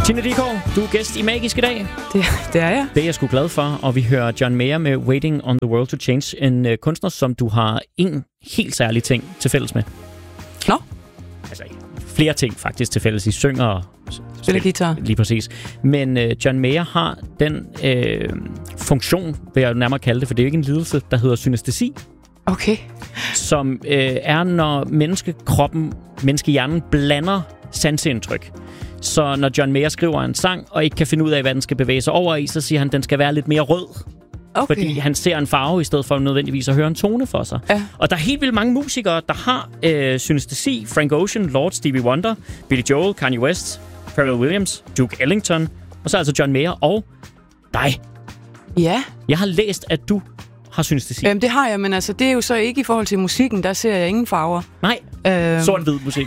Tina Dickow, du er gæst i Magisk i dag. Det er jeg. Det er jeg sgu glad for, og vi hører John Mayer med Waiting on the World to Change. En kunstner, som du har en helt særlig ting til fælles med. Nå? Altså flere ting faktisk til fælles. I synger og spiller guitar. Lige præcis. Men John Mayer har den funktion, vil jeg nærmere kalde det, for det er jo ikke en lidelse, der hedder synestesi. Okay. Som er, når menneskehjernen blander sanseindtryk. Så når John Mayer skriver en sang, og ikke kan finde ud af, hvad den skal bevæge sig over i, så siger han, at den skal være lidt mere rød. Okay. Fordi han ser en farve, i stedet for nødvendigvis at høre en tone for sig. Ja. Og der er helt vildt mange musikere, der har synestesi. Frank Ocean, Lord, Stevie Wonder, Billy Joel, Kanye West, Pharrell Williams, Duke Ellington, og så altså John Mayer og dig. Ja. Jeg har læst, at du har synestesi. Det har jeg, men altså, det er jo så ikke i forhold til musikken. Der ser jeg ingen farver. Nej, sort-hvid musik.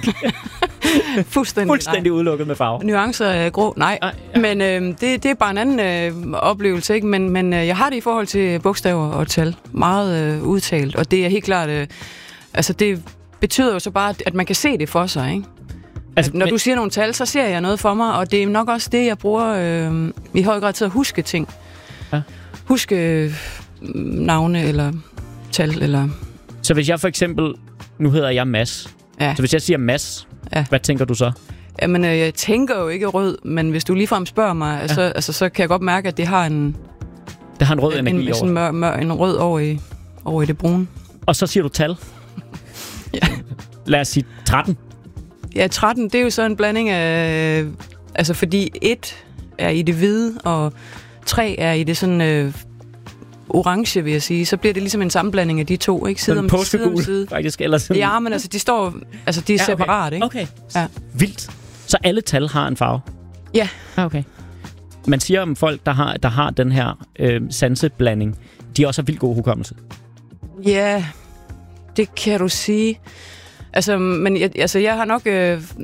Fuldstændig udelukket med farver. Nuancer er grå, nej. Ja. Men det er bare en anden oplevelse, ikke? Men jeg har det i forhold til bogstaver og tal. Meget udtalt, og det er helt klart... altså, det betyder jo så bare, at man kan se det for sig, ikke? Altså, når du siger nogle tal, så ser jeg noget for mig, og det er nok også det, jeg bruger i høj grad til at huske ting. Ja. Huske navne eller tal, eller... Så hvis jeg for eksempel... Nu hedder jeg Mads. Ja. Så hvis jeg siger Mads, hvad tænker du så? Jamen, jeg tænker jo ikke rød, men hvis du ligefrem spørger mig, så kan jeg godt mærke, at det har en... Det har en rød energi over. Sådan en rød over i det brune. Og så siger du tal? Ja. Lad os sige 13. Ja, 13, det er jo så en blanding af... Altså, fordi 1 er i det hvide, og 3 er i det sådan... orange, vil jeg sige, så bliver det ligesom en sammenblanding af de to, ikke? Side om side, faktisk, eller sådan. Ja, men altså, de står... Altså, de er separat, ikke? Okay. Ja. Vildt. Så alle tal har en farve? Ja. Okay. Man siger om folk, der har den her sanseblanding, de også har vildt god hukommelse. Ja, det kan du sige. Altså, men jeg har nok...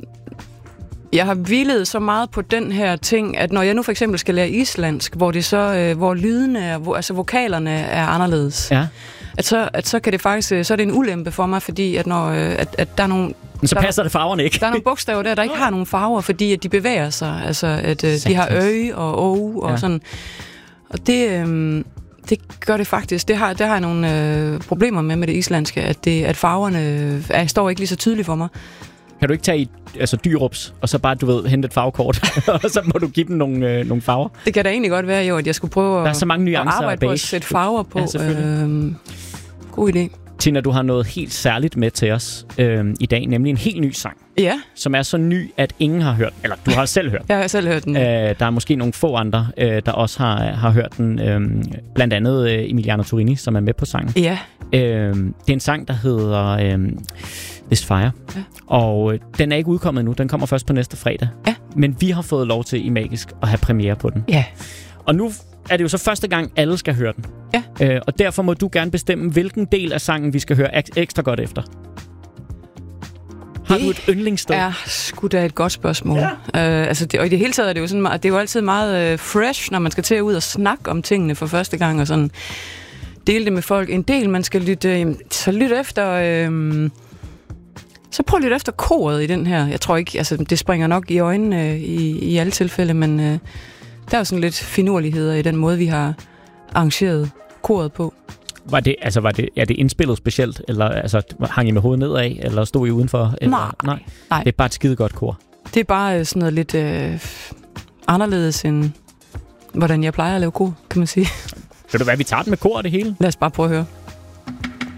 Jeg har hvilet så meget på den her ting, at når jeg nu for eksempel skal lære islandsk, hvor det så, hvor lydene, altså vokalerne er anderledes, at så kan det faktisk, så er det en ulempe for mig, fordi at når at der er nogle... Så passer det farverne ikke. Der er nogle bogstaver der ikke har nogen farver, fordi at de bevæger sig, altså at de har øje og og sådan. Og det gør det faktisk. Det har jeg nogle problemer med det islandske, at farverne står ikke lige så tydeligt for mig. Kan du ikke tage i Dyrups, og så bare, hente et farvekort, og så må du give dem nogle farver? Det kan da egentlig godt være, jo, at jeg skulle prøve der er så mange nuancer at arbejde på at sætte farver på. Ja, god idé. Tina, du har noget helt særligt med til os i dag, nemlig en helt ny sang. Ja. Som er så ny, at ingen har hørt. Eller du har selv hørt den. Jeg har selv hørt den. Der er måske nogle få andre, der også har hørt den. Blandt andet Emiliano Torrini, som er med på sangen. Ja. Det er en sang, der hedder This Fire. Ja. Og den er ikke udkommet endnu. Den kommer først på næste fredag. Ja. Men vi har fået lov til i Magisk at have premiere på den. Ja. Og nu er det jo så første gang, alle skal høre den. Ja. Og derfor må du gerne bestemme, hvilken del af sangen, vi skal høre ekstra godt efter. Har du et yndlingssted? Det er sgu da et godt spørgsmål. Ja. Og i det hele taget er det jo sådan, det er jo altid meget fresh, når man skal til ud og snakke om tingene for første gang, og sådan dele det med folk. En del, man skal lytte efter... Så prøv at lytte efter koret i den her. Jeg tror ikke, det springer nok i øjnene i alle tilfælde, men der er jo sådan lidt finurligheder i den måde, vi har arrangeret koret på. Er det indspillet specielt, eller hang I med hovedet nedad, eller stod I udenfor? Eller? Nej. Det er bare et skidegodt kor. Det er bare sådan noget lidt anderledes end hvordan jeg plejer at lave kor, kan man sige. Ved du hvad, vi tager den med kor det hele? Lad os bare prøve at høre.